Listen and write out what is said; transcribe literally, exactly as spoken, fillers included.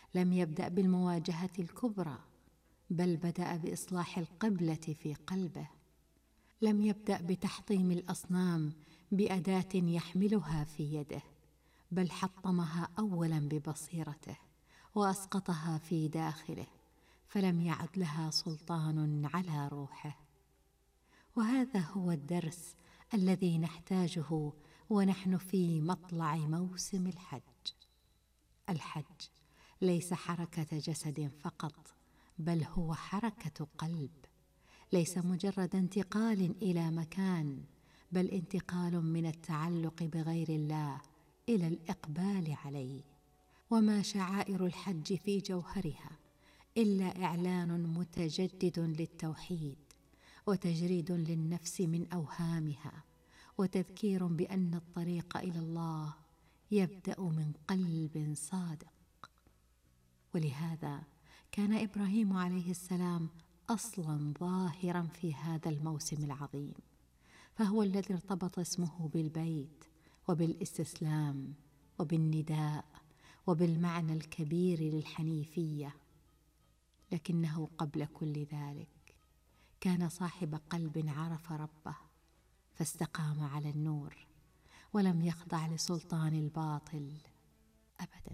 لم يبدأ بالمواجهة الكبرى، بل بدأ بإصلاح القبلة في قلبه. لم يبدأ بتحطيم الأصنام بأداة يحملها في يده، بل حطمها أولا ببصيرته وأسقطها في داخله، فلم يعد لها سلطان على روحه. وهذا هو الدرس الذي نحتاجه ونحن في مطلع موسم الحج. الحج ليس حركة جسد فقط، بل هو حركة قلب، ليس مجرد انتقال إلى مكان، بل انتقال من التعلق بغير الله إلى الإقبال عليه. وما شعائر الحج في جوهرها إلا إعلان متجدد للتوحيد، وتجريد للنفس من أوهامها، وتذكير بأن الطريق إلى الله يبدأ من قلب صادق. ولهذا كان إبراهيم عليه السلام أصلاً ظاهراً في هذا الموسم العظيم، فهو الذي ارتبط اسمه بالبيت وبالاستسلام وبالنداء وبالمعنى الكبير للحنيفية. لكنه قبل كل ذلك كان صاحب قلب عرف ربه، فاستقام على النور ولم يخضع لسلطان الباطل أبداً.